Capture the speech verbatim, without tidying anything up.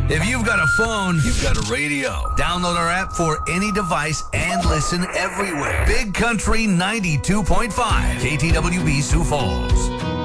If you've got a phone, you've got a radio. Download our app for any device and listen everywhere. Big Country ninety-two point five, K T W B Sioux Falls.